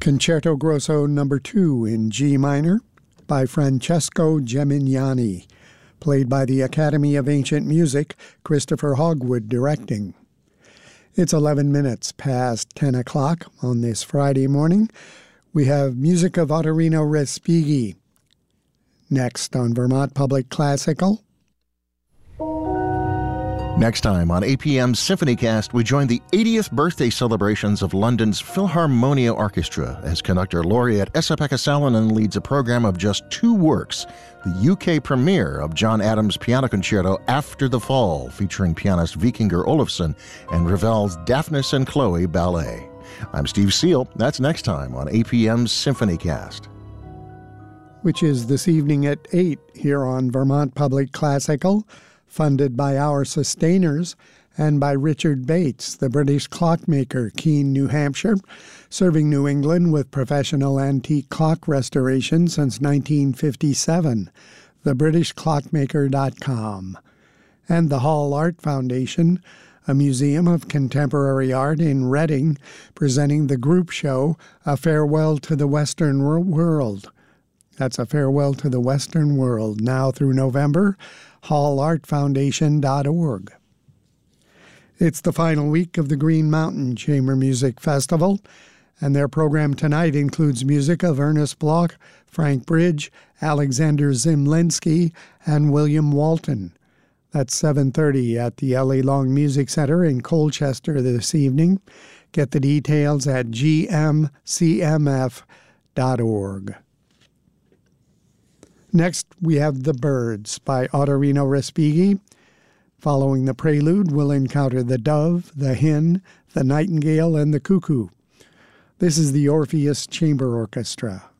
Concerto Grosso No. 2 in G minor by Francesco Gemignani, played by the Academy of Ancient Music, Christopher Hogwood directing. It's 11 minutes past 10 o'clock on this Friday morning. We have music of Ottorino Respighi. Next on Vermont Public Classical. Next time on APM's SymphonyCast, we join the 80th birthday celebrations of London's Philharmonia Orchestra as conductor laureate Esa-Pekka Salonen leads a program of just 2 works, the UK premiere of John Adams' Piano Concerto After the Fall, featuring pianist Vikingur Olafsson, and Ravel's Daphnis and Chloe Ballet. I'm Steve Seal. That's next time on APM's SymphonyCast. Which is this evening at 8 here on Vermont Public Classical, funded by our sustainers and by Richard Bates, the British clockmaker, Keene, New Hampshire, serving New England with professional antique clock restoration since 1957, thebritishclockmaker.com. And the Hall Art Foundation, a museum of contemporary art in Reading, presenting the group show, A Farewell to the Western World. That's A Farewell to the Western World, now through November, hallartfoundation.org. It's the final week of the Green Mountain Chamber Music Festival, and their program tonight includes music of Ernest Bloch, Frank Bridge, Alexander Zimlinsky, and William Walton. That's 7:30 at the L.A. Long Music Center in Colchester this evening. Get the details at gmcmf.org. Next, we have The Birds by Ottorino Respighi. Following the prelude, we'll encounter the dove, the hen, the nightingale, and the cuckoo. This is the Orpheus Chamber Orchestra.